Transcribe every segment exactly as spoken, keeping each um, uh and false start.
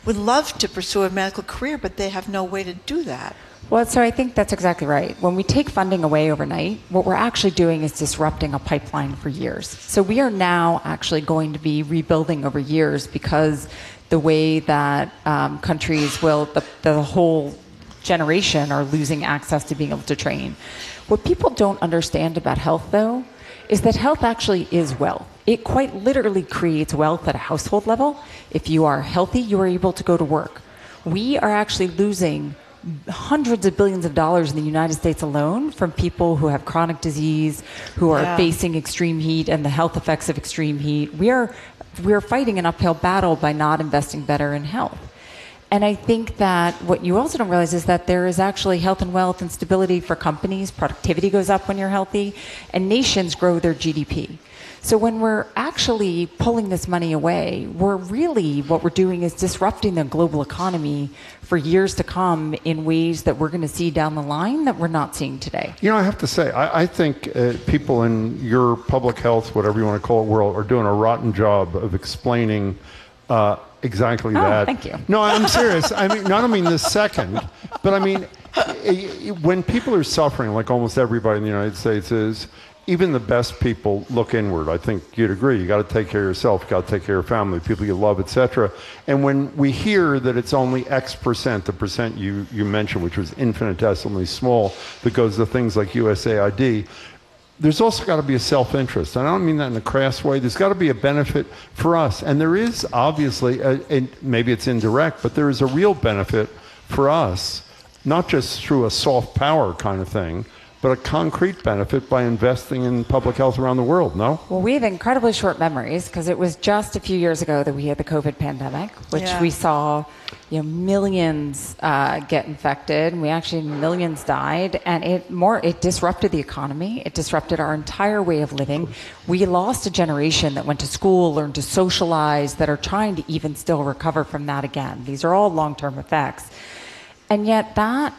would love to pursue a medical career, but they have no way to do that. Well, so I think that's exactly right. When we take funding away overnight, what we're actually doing is disrupting a pipeline for years. So we are now actually going to be rebuilding over years because the way that um, countries will, the, the whole generation are losing access to being able to train. What people don't understand about health, though, is that health actually is wealth. It quite literally creates wealth at a household level. If you are healthy, you are able to go to work. We are actually losing hundreds of billions of dollars in the United States alone from people who have chronic disease, who are yeah. facing extreme heat and the health effects of extreme heat. We are, we are fighting an uphill battle by not investing better in health. And I think that what you also don't realize is that there is actually health and wealth and stability for companies. Productivity goes up when you're healthy, and nations grow their G D P. So when we're actually pulling this money away, we're really, what we're doing is disrupting the global economy for years to come in ways that we're going to see down the line that we're not seeing today. You know, I have to say, I, I think uh, people in your public health, whatever you want to call it, world, are doing a rotten job of explaining uh, exactly oh, that. Thank you. No, I'm serious. I mean, I don't mean this second, but I mean, when people are suffering, like almost everybody in the United States is, even the best people look inward. I think you'd agree. You got to take care of yourself. You got to take care of family, people you love, et cetera. And when we hear that it's only X percent, the percent you, you mentioned, which was infinitesimally small, that goes to things like U S A I D, there's also got to be a self-interest. And I don't mean that in a crass way. There's got to be a benefit for us. And there is obviously, a, a, maybe it's indirect, but there is a real benefit for us, not just through a soft power kind of thing, but a concrete benefit by investing in public health around the world, no? Well, we have incredibly short memories because it was just a few years ago that we had the COVID pandemic, which yeah. we saw, you know, millions uh, get infected, and we actually millions died, and it more it disrupted the economy. It disrupted our entire way of living. We lost a generation that went to school, learned to socialize, that are trying to even still recover from that again. These are all long-term effects, and yet that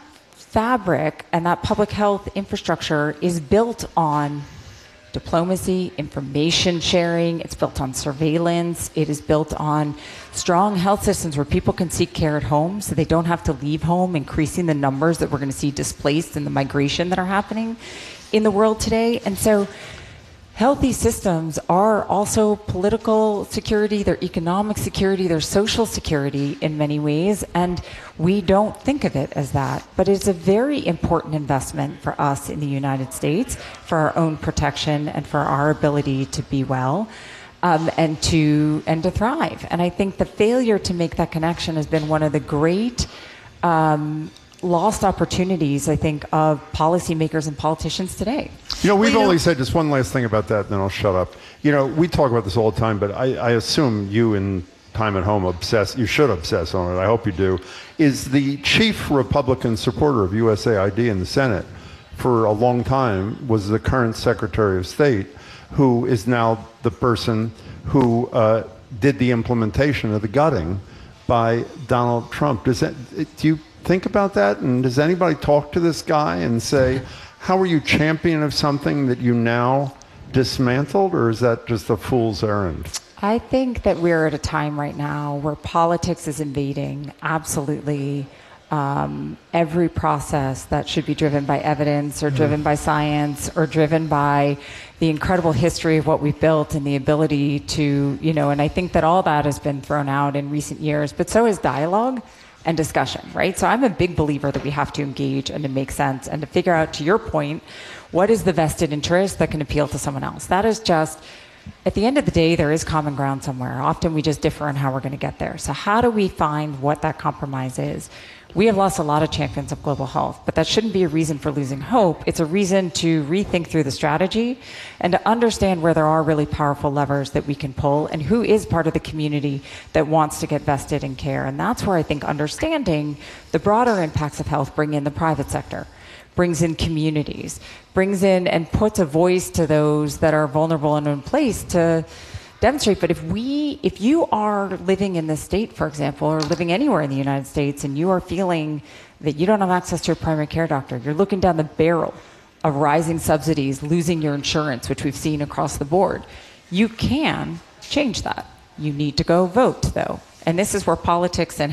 fabric and that public health infrastructure is built on diplomacy, information sharing, it's built on surveillance, it is built on strong health systems where people can seek care at home so they don't have to leave home, increasing the numbers that we're going to see displaced in the migration that are happening in the world today. And so healthy systems are also political security, they're economic security, they're social security in many ways, and we don't think of it as that. But it's a very important investment for us in the United States, for our own protection and for our ability to be well um, and to and to thrive. And I think the failure to make that connection has been one of the great um, lost opportunities, I think, of policymakers and politicians today. You know, we've well, you only know, said just one last thing about that, and then I'll shut up. You know, we talk about this all the time, but I, I assume you in time at home obsess, you should obsess on it, I hope you do, is the chief Republican supporter of U S A I D in the Senate for a long time was the current Secretary of State, who is now the person who uh, did the implementation of the gutting by Donald Trump. Does that, do you think about that? And does anybody talk to this guy and say, how are you champion of something that you now dismantled, or is that just a fool's errand? I think that we're at a time right now where politics is invading absolutely um, every process that should be driven by evidence or driven by science or driven by the incredible history of what we've built and the ability to, you know, and I think that all that has been thrown out in recent years, but so is dialogue and discussion, right? So I'm a big believer that we have to engage and to make sense and to figure out, to your point, what is the vested interest that can appeal to someone else? That is just, at the end of the day, there is common ground somewhere. Often we just differ on how we're going to get there. So how do we find what that compromise is? We have lost a lot of champions of global health, but that shouldn't be a reason for losing hope. It's a reason to rethink through the strategy and to understand where there are really powerful levers that we can pull and who is part of the community that wants to get vested in care. And that's where I think understanding the broader impacts of health bring in the private sector, brings in communities, brings in and puts a voice to those that are vulnerable and in place to demonstrate. But if we, if you are living in this state, for example, or living anywhere in the United States, and you are feeling that you don't have access to a primary care doctor, you're looking down the barrel of rising subsidies, losing your insurance, which we've seen across the board, you can change that. You need to go vote, though. And this is where politics and